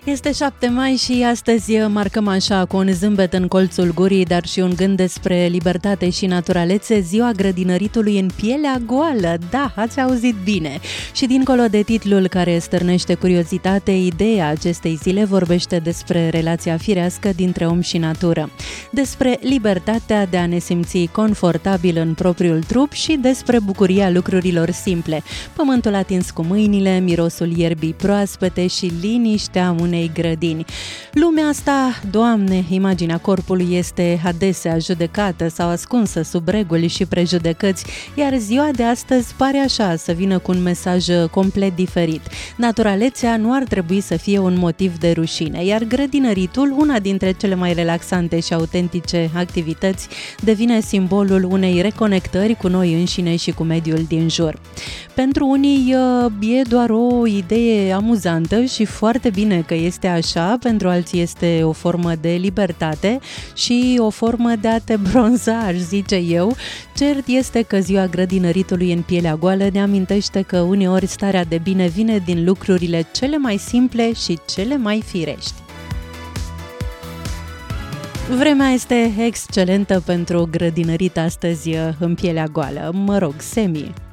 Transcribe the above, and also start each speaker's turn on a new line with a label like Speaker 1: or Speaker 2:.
Speaker 1: Este 7 mai și astăzi marcăm așa cu un zâmbet în colțul gurii, dar și un gând despre libertate și naturalețe, ziua grădinăritului în pielea goală. Da, ați auzit bine. Și dincolo de titlul care stârnește curiozitate, ideea acestei zile vorbește despre relația firească dintre om și natură, despre libertatea de a ne simți confortabil în propriul trup și despre bucuria lucrurilor simple. Pământul atins cu mâinile, mirosul ierbii proaspete și liniștea unei grădini. Lumea asta, Doamne, imaginea corpului este adesea judecată sau ascunsă sub reguli și prejudecăți, iar ziua de astăzi pare așa să vină cu un mesaj complet diferit. Naturalețea nu ar trebui să fie un motiv de rușine, iar grădinăritul, una dintre cele mai relaxante și autentice activități, devine simbolul unei reconectări cu noi înșine și cu mediul din jur. Pentru unii e doar o idee amuzantă și foarte bine că este așa, pentru alții este o formă de libertate și o formă de a te bronza, aș zice eu. Cert este că ziua grădinăritului în pielea goală ne amintește că uneori starea de bine vine din lucrurile cele mai simple și cele mai firești. Vremea este excelentă pentru grădinărit astăzi în pielea goală, semi.